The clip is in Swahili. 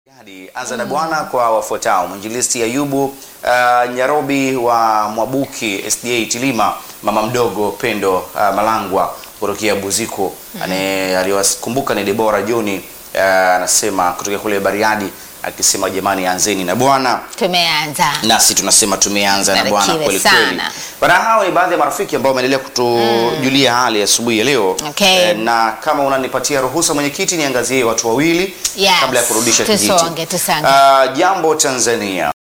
Anza na Bwana kwa wafuatao: Mwinjilisti Ayubu Nyarobi wa Mwabuki SDA Tilima, mama mdogo Pendo Malangwa kutokea Buziko, aliwakumbuka ni Debora Joni, anasema kutokea kule Bariadi, akisema jamani, anzeni na Bwana. Tumeanza. Nasi tunasema tumeanza na Bwana kweli kweli. Bana, hao ni baadhi ya marafiki ambao wameendelea kutujulia hali asubuhi ya leo. Okay. Na kama unanipatia ruhusa mwenyekiti, niangazie watu wawili kabla ya kurudisha kijiti. Tusange. Jambo Tanzania.